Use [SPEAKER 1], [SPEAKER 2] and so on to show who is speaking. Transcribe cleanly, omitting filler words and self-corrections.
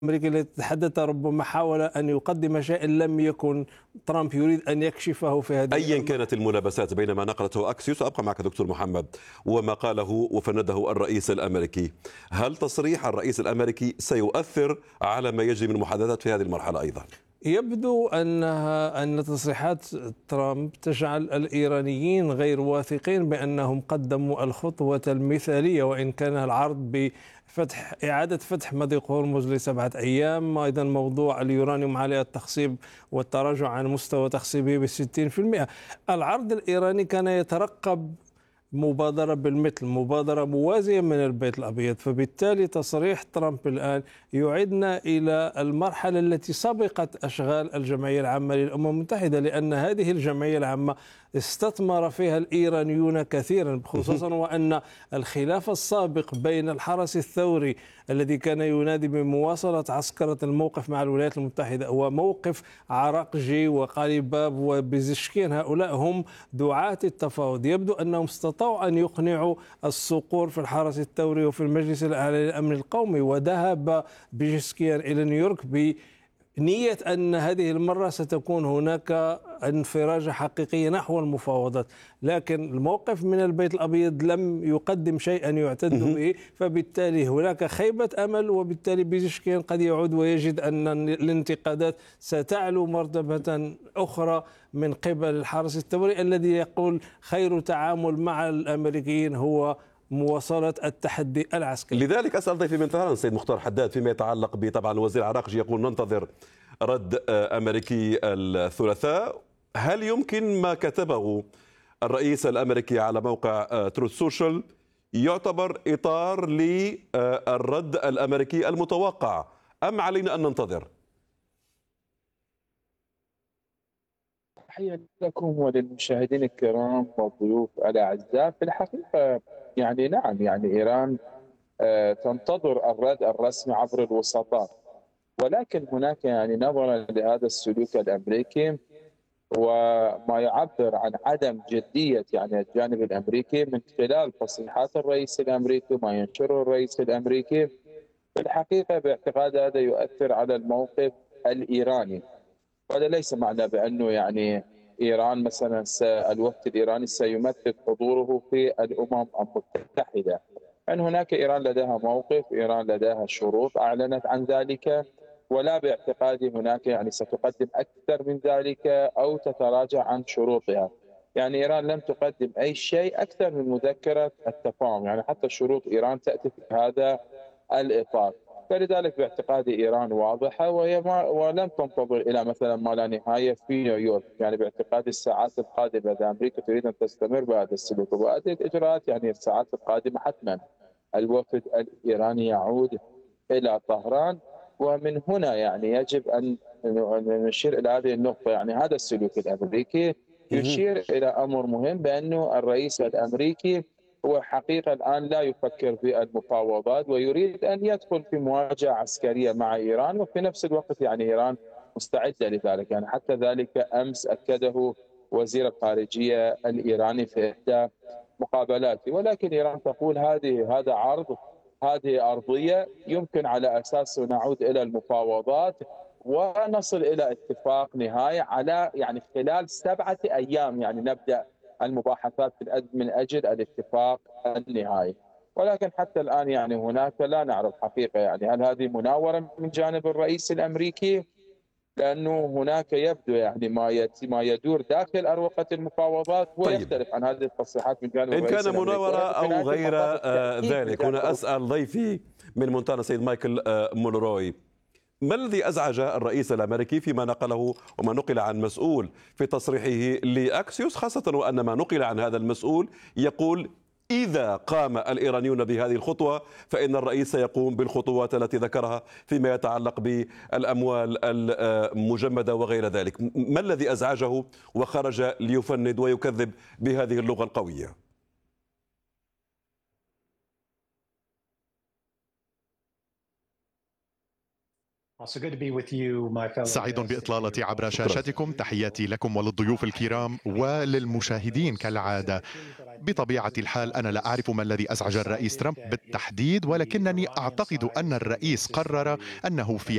[SPEAKER 1] الأمريكي الذي تحدث ربما حاول أن يقدم شيئا لم يكن ترامب يريد أن يكشفه في هذه
[SPEAKER 2] أيا كانت الملابسات بين ما نقلته أكسيوس، أبقى معك دكتور محمد، وما قاله وفنده الرئيس الأمريكي، هل تصريح الرئيس الأمريكي سيؤثر على ما يجري من محادثات في هذه المرحلة أيضا؟
[SPEAKER 1] يبدو أن تصريحات ترامب تجعل الإيرانيين غير واثقين بأنهم قدموا الخطوة المثالية، وإن كان العرض إعادة فتح مضيق هرمز ل7 أيام، أيضا موضوع اليورانيوم عالي التخصيب والتراجع عن مستوى تخصيبه ب60%. العرض الإيراني كان يترقب مبادرة بالمثل، مبادرة موازية من البيت الأبيض، فبالتالي تصريح ترامب الآن يعيدنا إلى المرحلة التي سبقت أشغال الجمعية العامة للأمم المتحدة، لأن هذه الجمعية العامة استثمر فيها الإيرانيون كثيرا، خصوصا وأن الخلاف السابق بين الحرس الثوري الذي كان ينادي بمواصلة عسكرة الموقف مع الولايات المتحدة وموقف عراقجي وقاليباف وبيزشكين، هؤلاء هم دعاة التفاوض. يبدو أنهم استطاعوا أن يقنعوا الصقور في الحرس الثوري وفي المجلس الأعلى للأمن القومي، وذهب بيزشكين إلى نيويورك نية أن هذه المرة ستكون هناك انفراجة حقيقية نحو المفاوضات، لكن الموقف من البيت الأبيض لم يقدم شيئا يعتد به، فبالتالي هناك خيبة أمل، وبالتالي بيزشكين قد يعود ويجد أن الانتقادات ستعلو مرتبة أخرى من قبل الحرس الثوري الذي يقول خير تعامل مع الأمريكيين هو مواصلة التحدي العسكري.
[SPEAKER 2] لذلك أسأل ضيفي من طهران السيد مختار حداد فيما يتعلق بطبعا الوزير العراقجي يقول ننتظر رد أمريكي الثلاثاء، هل يمكن ما كتبه الرئيس الأمريكي على موقع تروث سوشيال يعتبر إطار للرد الأمريكي المتوقع، أم علينا أن ننتظر؟
[SPEAKER 3] تحية لكم وللمشاهدين الكرام والضيوف الأعزاء. في الحقيقة يعني نعم، يعني إيران تنتظر الرد الرسمي عبر الوسطاء، ولكن هناك يعني نظرا لهذا السلوك الأمريكي وما يعبر عن عدم جدية يعني الجانب الأمريكي من خلال تصريحات الرئيس الأمريكي وما ينشره الرئيس الأمريكي، في الحقيقة باعتقاد هذا يؤثر على الموقف الإيراني. وهذا ليس معنى بأنه يعني إيران مثلا الوفد الإيراني سيمثل حضوره في الأمم المتحدة، أن هناك إيران لديها موقف، إيران لديها شروط أعلنت عن ذلك، ولا باعتقادي هناك يعني ستقدم أكثر من ذلك أو تتراجع عن شروطها. يعني إيران لم تقدم أي شيء أكثر من مذكرة التفاهم، يعني حتى شروط إيران تأتي في هذا الإطار. فلذلك باعتقادي إيران واضحة ولم تنتظر إلى مثلا ما لا نهاية في نيويورك. يعني باعتقادي الساعات القادمة إذا أمريكا تريد أن تستمر بهذا السلوك وهذه الإجراءات، يعني الساعات القادمة حتما الوفد الإيراني يعود إلى طهران، ومن هنا يعني يجب أن نشير إلى هذه النقطة. يعني هذا السلوك الأمريكي يشير إلى أمر مهم، بأنه الرئيس الأمريكي هو حقيقة الآن لا يفكر في المفاوضات ويريد أن يدخل في مواجهة عسكرية مع إيران، وفي نفس الوقت يعني إيران مستعدة لذلك. يعني حتى ذلك أمس أكده وزير الخارجية الإيراني في إحدى مقابلاته. ولكن إيران تقول هذا عرض، هذه أرضية، يمكن على أساسه نعود إلى المفاوضات ونصل إلى اتفاق نهائي على يعني خلال 7 أيام، يعني نبدأ المباحثات من أجل الاتفاق النهائي. ولكن حتى الآن يعني هناك لا نعرف حقيقة يعني هل هذه مناورة من جانب الرئيس الأمريكي، لأنه هناك يبدو يعني ما يدور داخل أروقة المفاوضات هو يختلف عن هذه التصريحات من جانب الرئيس الأمريكي.
[SPEAKER 2] إن كان مناورة أو غير ذلك، هنا أسأل ضيفي من مونتانا سيد مايكل مونروي، ما الذي أزعج الرئيس الأمريكي فيما نقله وما نقل عن مسؤول في تصريحه لأكسيوس، خاصة وأن ما نقل عن هذا المسؤول يقول إذا قام الإيرانيون بهذه الخطوة فإن الرئيس سيقوم بالخطوات التي ذكرها فيما يتعلق بالأموال المجمدة وغير ذلك؟ ما الذي أزعجه وخرج ليفند ويكذب بهذه اللغة القوية؟
[SPEAKER 4] سعيد بإطلالتي عبر شاشتكم. تحياتي لكم وللضيوف الكرام وللمشاهدين كالعادة. بطبيعة الحال أنا لا أعرف ما الذي أزعج الرئيس ترامب بالتحديد، ولكنني أعتقد أن الرئيس قرر أنه في